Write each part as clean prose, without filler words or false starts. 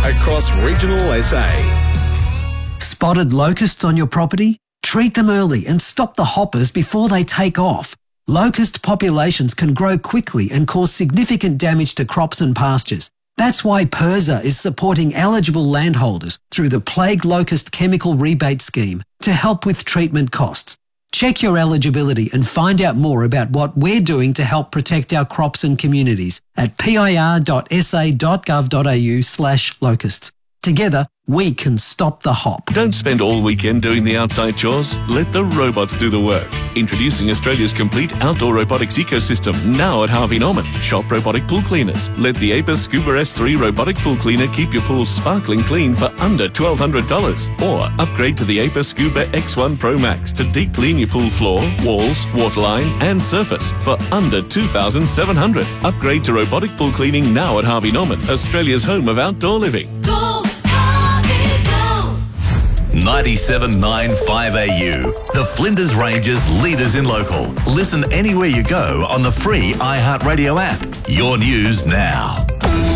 across regional SA. Spotted locusts on your property? Treat them early and stop the hoppers before they take off. Locust populations can grow quickly and cause significant damage to crops and pastures. That's why PIRSA is supporting eligible landholders through the Plague Locust Chemical Rebate Scheme to help with treatment costs. Check your eligibility and find out more about what we're doing to help protect our crops and communities at pir.sa.gov.au/locusts. Together, we can stop the hop. Don't spend all weekend doing the outside chores. Let the robots do the work. Introducing Australia's complete outdoor robotics ecosystem now at Harvey Norman. Shop robotic pool cleaners. Let the Apis Scuba S3 robotic pool cleaner keep your pool sparkling clean for under $1,200. Or upgrade to the Apis Scuba X1 Pro Max to deep clean your pool floor, walls, waterline and surface for under $2,700. Upgrade to robotic pool cleaning now at Harvey Norman, Australia's home of outdoor living. 97.9 5 AU, the Flinders Ranges leaders in local. Listen anywhere you go on the free iHeartRadio app. Your news now.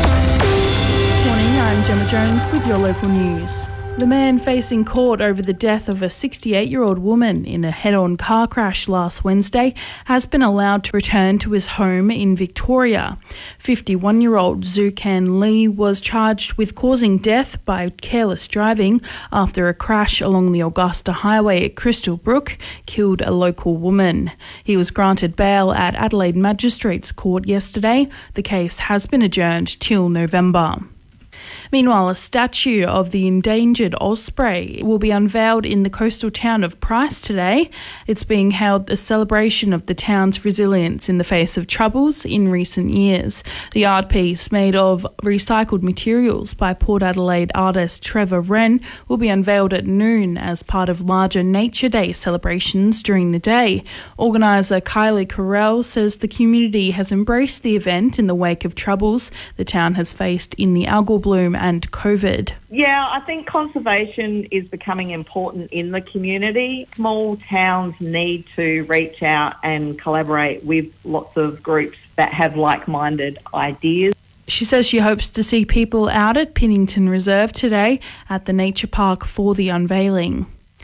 Morning, I'm Gemma Jones with your local news. The man facing court over the death of a 68-year-old woman in a head-on car crash last Wednesday has been allowed to return to his home in Victoria. 51-year-old Zukan Lee was charged with causing death by careless driving after a crash along the Augusta Highway at Crystal Brook killed a local woman. He was granted bail at Adelaide Magistrates Court yesterday. The case has been adjourned till November. Meanwhile, a statue of the endangered osprey will be unveiled in the coastal town of Price today. It's being held as a celebration of the town's resilience in the face of troubles in recent years. The art piece, made of recycled materials by Port Adelaide artist Trevor Wren, will be unveiled at noon as part of larger Nature Day celebrations during the day. Organiser Kylie Carell says the community has embraced the event in the wake of troubles the town has faced in the algal bloom and COVID. Yeah, I think conservation is becoming important in the community. Small towns need to reach out and collaborate with lots of groups that have like-minded ideas. She says she hopes to see people out at Pinnington Reserve today at the Nature Park for the unveiling.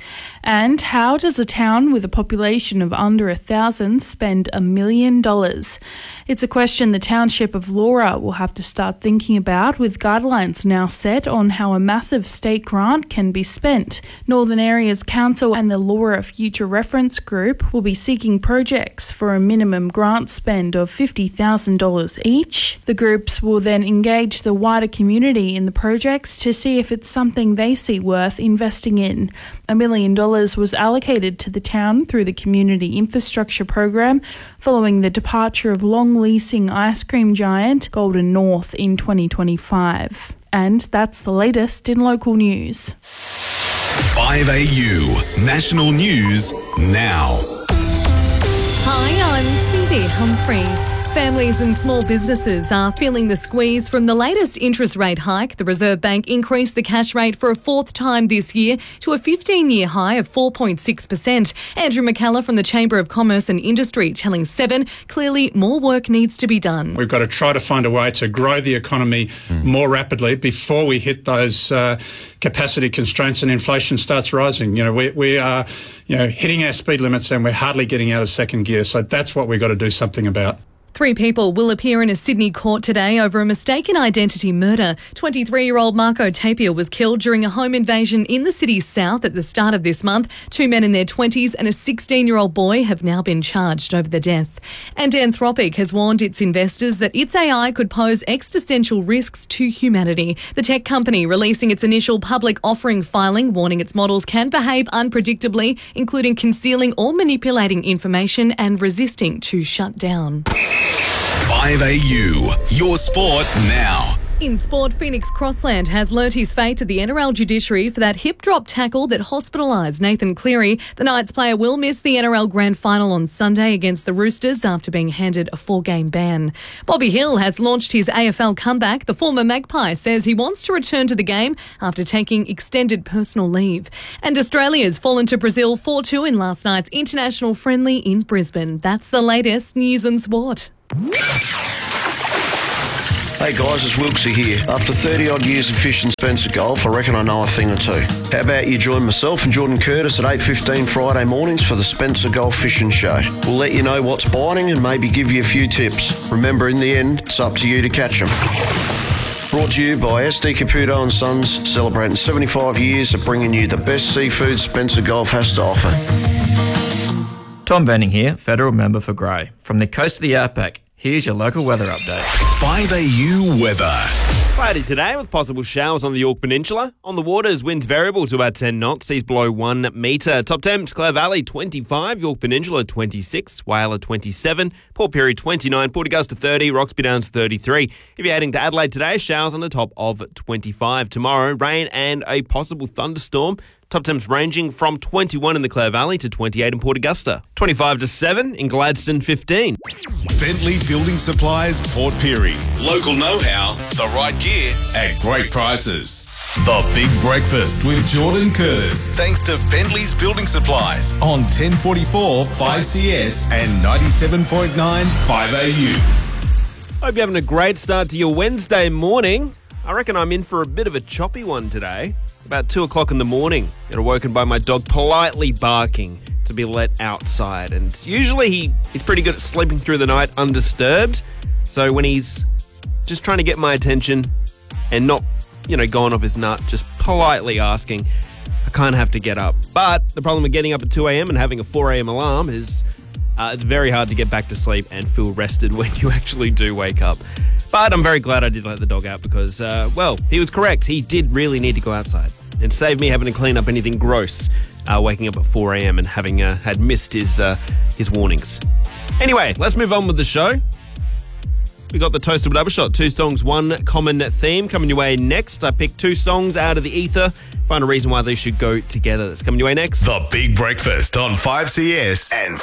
And how does a town with a population of under 1,000 spend $1 million? It's a question the township of Laura will have to start thinking about, with guidelines now set on how a massive state grant can be spent. Northern Areas Council and the Laura Future Reference Group will be seeking projects for a minimum grant spend of $50,000 each. The groups will then engage the wider community in the projects to see if it's something they see worth investing in. $1 million was allocated to the town through the Community Infrastructure Program following the departure of long-leasing ice cream giant Golden North in 2025. And that's the latest in local news. 5AU, national news now. Hi, I'm Phoebe Humphrey. Families and small businesses are feeling the squeeze from the latest interest rate hike. The Reserve Bank increased the cash rate for a fourth time this year to a 15-year high of 4.6%. Andrew McCullough from the Chamber of Commerce and Industry telling Seven clearly more work needs to be done. We've got to try to find a way to grow the economy more rapidly before we hit those capacity constraints and inflation starts rising. We are hitting our speed limits and we're hardly getting out of second gear. So that's what we've got to do something about. 3 people will appear in a Sydney court today over a mistaken identity murder. 23-year-old Marco Tapia was killed during a home invasion in the city's south at the start of this month. 2 men in their 20s and a 16-year-old boy have now been charged over the death. And Anthropic has warned its investors that its AI could pose existential risks to humanity. The tech company releasing its initial public offering filing, warning its models can behave unpredictably, including concealing or manipulating information and resisting to shut down. 5AU, your sport now. In sport, Phoenix Crossland has learnt his fate at the NRL judiciary for that hip drop tackle that hospitalised Nathan Cleary. The Knights player will miss the NRL Grand Final on Sunday against the Roosters after being handed a 4-game ban. Bobby Hill has launched his AFL comeback. The former Magpie says he wants to return to the game after taking extended personal leave. And Australia's fallen to Brazil 4-2 in last night's international friendly in Brisbane. That's the latest news and sport. Hey guys, it's Wilksy here. After 30 odd years of fishing Spencer Gulf, I reckon I know a thing or two. How about you join myself and Jordan Curtis at 8:15 Friday mornings for the Spencer Gulf Fishing Show. We'll let you know what's biting and maybe give you a few tips. Remember, in the end, it's up to you to catch them. Brought to you by SD Caputo & Sons, celebrating 75 years of bringing you the best seafood Spencer Gulf has to offer. Tom Benning here, Federal Member for Grey. From the coast of the Outback, here's your local weather update. 5AU weather. Cloudy today with possible showers on the Yorke Peninsula. On the waters, winds variable to about 10 knots, seas below 1 metre. Top temps, Clare Valley 25, Yorke Peninsula 26, Whyalla 27, Port Pirie 29, Port Augusta 30, Roxby Downs 33. If you're heading to Adelaide today, showers on the top of 25. Tomorrow, rain and a possible thunderstorm. Top temps ranging from 21 in the Clare Valley to 28 in Port Augusta. 25 to 7 in Gladstone 15. Bentley Building Supplies, Port Pirie. Local know-how, the right gear at great prices. The Big Breakfast with Jordan Curtis. Thanks to Bentley's Building Supplies on 1044 5CS and 97.9 5AU. Hope you're having a great start to your Wednesday morning. I reckon I'm in for a bit of a choppy one today. About 2 o'clock in the morning, got awoken by my dog politely barking to be let outside. And usually he's pretty good at sleeping through the night undisturbed. So when he's just trying to get my attention and not, going off his nut, just politely asking, I kind of have to get up. But the problem with getting up at 2 a.m. and having a 4 a.m. alarm is it's very hard to get back to sleep and feel rested when you actually do wake up. But I'm very glad I did let the dog out because, he was correct. He did really need to go outside. And saved me having to clean up anything gross, waking up at 4 a.m. and having had missed his warnings. Anyway, let's move on with the show. We got the Toastable Double Shot. 2 songs, 1 common theme. Coming your way next. I picked 2 songs out of the ether. Find a reason why they should go together. That's coming your way next. The Big Breakfast on 5CS and